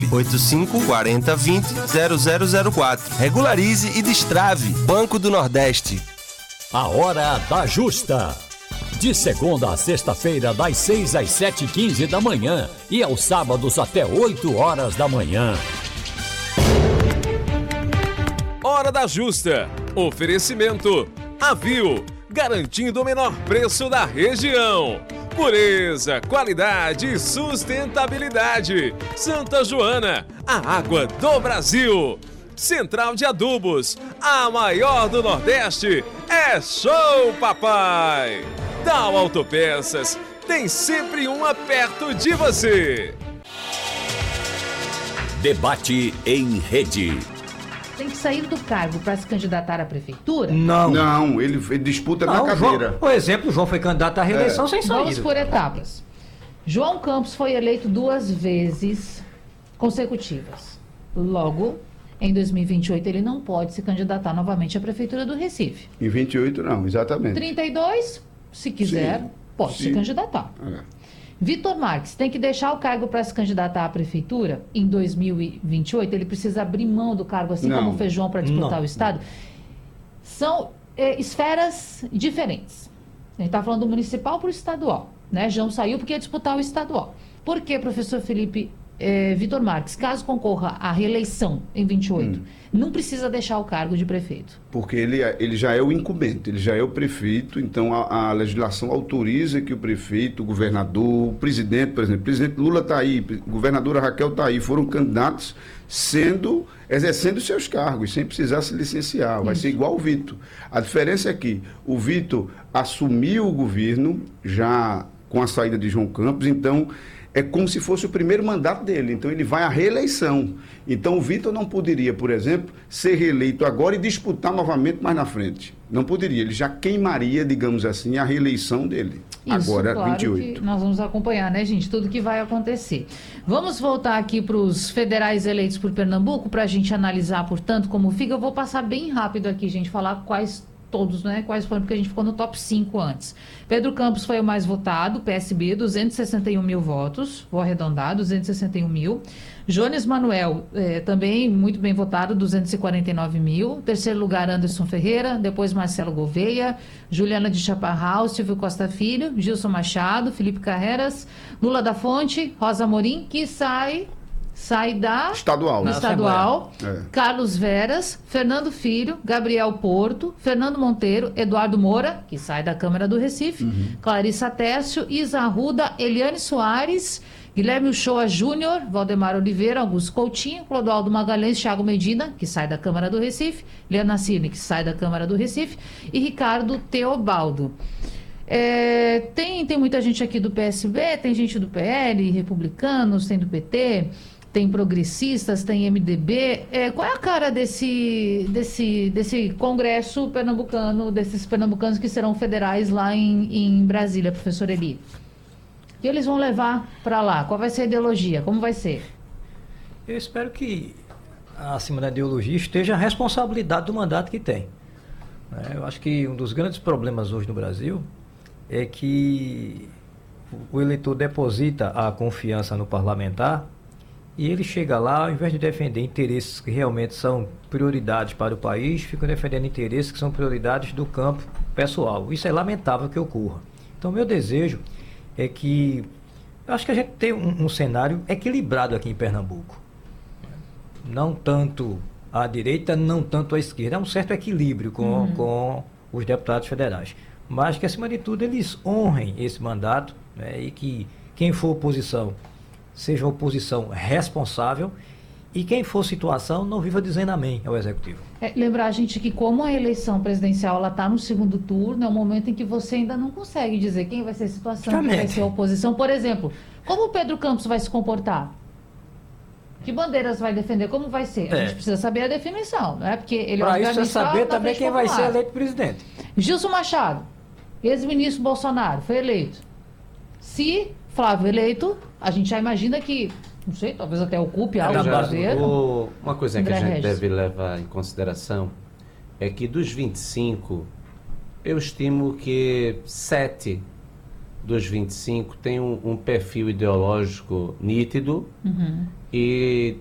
85 40 20 0004. Regularize e destrave. Banco do Nordeste. A Hora da Justa. De segunda a sexta-feira, das 6 às 7h15 da manhã e aos sábados até 8 horas da manhã. Hora da Justa. Oferecimento Avil, garantindo o menor preço da região. Pureza, qualidade e sustentabilidade. Santa Joana, a água do Brasil. Central de Adubos, a maior do Nordeste. É show, papai! Dal Autopeças, tem sempre uma perto de você. Debate em rede. Tem que sair do cargo para se candidatar à prefeitura? Não, ele disputa na cadeira. Por exemplo, o João foi candidato à reeleição sem saída. Vamos por etapas. João Campos foi eleito 2 vezes consecutivas. Logo, em 2028, ele não pode se candidatar novamente à prefeitura do Recife. Em 28 não, exatamente. 32, se quiser, Sim, pode se candidatar. Vitor Marques tem que deixar o cargo para se candidatar à prefeitura em 2028. Ele precisa abrir mão do cargo, assim como o Feijão, para disputar o Estado. São esferas diferentes. A gente está falando do municipal para o estadual. Né? João saiu porque ia disputar o estadual. Por que, professor Felipe, Vitor Marques, caso concorra à reeleição em 28, não precisa deixar o cargo de prefeito? Porque ele já é o incumbente, ele já é o prefeito, então a legislação autoriza que o prefeito, o governador, o presidente, por exemplo, o presidente Lula está aí, a governadora Raquel está aí, foram candidatos exercendo seus cargos, sem precisar se licenciar, vai ser igual o Vitor. A diferença é que o Vitor assumiu o governo já com a saída de João Campos, então é como se fosse o primeiro mandato dele, então ele vai à reeleição. Então o Vitor não poderia, por exemplo, ser reeleito agora e disputar novamente mais na frente. Não poderia, ele já queimaria, digamos assim, a reeleição dele. Isso, agora, claro 28. Que nós vamos acompanhar, né, gente? Tudo que vai acontecer. Vamos voltar aqui para os federais eleitos por Pernambuco, para a gente analisar, portanto, como fica. Eu vou passar bem rápido aqui, gente, falar quais todos, né? Quais foram, porque a gente ficou no top 5 antes. Pedro Campos foi o mais votado, PSB, 261 mil votos, vou arredondar, 261 mil. Jones Manuel, também muito bem votado, 249 mil. Terceiro lugar, Anderson Ferreira, depois Marcelo Gouveia, Juliana de Chaparral, Silvio Costa Filho, Gilson Machado, Felipe Carreras, Lula da Fonte, Rosa Morim, que sai da estadual, né? Carlos Veras, Fernando Filho, Gabriel Porto, Fernando Monteiro, Eduardo Moura, que sai da Câmara do Recife, Clarissa Tércio, Isa Arruda, Eliane Soares, Guilherme Uchoa Júnior, Valdemar Oliveira, Augusto Coutinho, Clodoaldo Magalhães, Thiago Medina, que sai da Câmara do Recife, Liana Cirne, que sai da Câmara do Recife, e Ricardo Teobaldo. Tem muita gente aqui do PSB, tem gente do PL, republicanos, tem do PT, tem progressistas, tem MDB. Qual é a cara desse congresso pernambucano, desses pernambucanos que serão federais lá em Brasília, professor Eli? O que eles vão levar para lá? Qual vai ser a ideologia? Como vai ser? Eu espero que, acima da ideologia, esteja a responsabilidade do mandato que tem. Eu acho que um dos grandes problemas hoje no Brasil é que o eleitor deposita a confiança no parlamentar e ele chega lá, ao invés de defender interesses que realmente são prioridades para o país, fica defendendo interesses que são prioridades do campo pessoal. Isso é lamentável que ocorra. Então, meu desejo é que... Eu acho que a gente tem um cenário equilibrado aqui em Pernambuco. Não tanto à direita, não tanto à esquerda. Há um certo equilíbrio com os deputados federais. Mas que, acima de tudo, eles honrem esse mandato, né, e que quem for oposição seja uma oposição responsável e quem for situação não viva dizendo amém ao Executivo. Lembrar, gente, que como a eleição presidencial está no segundo turno, é um momento em que você ainda não consegue dizer quem vai ser a situação, quem vai ser a oposição. Por exemplo, como o Pedro Campos vai se comportar? Que bandeiras vai defender? Como vai ser? A gente precisa saber a definição, não é? Porque ele para isso é saber também quem vai ser eleito presidente. Gilson Machado, ex-ministro Bolsonaro, foi eleito. Se Flávio eleito, a gente já imagina que, não sei, talvez até ocupe algo do governo. Uma coisa que a gente deve levar em consideração é que dos 25, eu estimo que 7 dos 25 tem um perfil ideológico nítido e